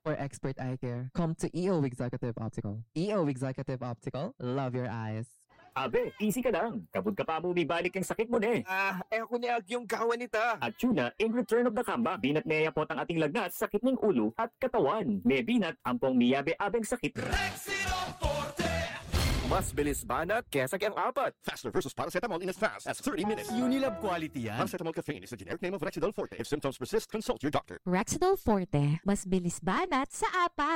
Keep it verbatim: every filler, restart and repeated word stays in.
For expert eye care, come to E O Executive Optical. E O Executive Optical, love your eyes. Abe, easy ka lang. Kabud ka pa mo bibalik ang sakit mo ne. Ah, eh ako ni Agyong kawanita. At yun na, in return of the comeback, binat niya po ang ating lagnat, sakit ng ulo at katawan. May binat, ampong miyabe-abeng sakit. Mas bilis banat kesa kang apat. Faster versus paracetamol in as fast as thirty minutes. Unilab quality yan. Paracetamol caffeine is the generic name of Rexidol Forte. If symptoms persist, consult your doctor. Rexidol Forte, mas bilis banat sa apat.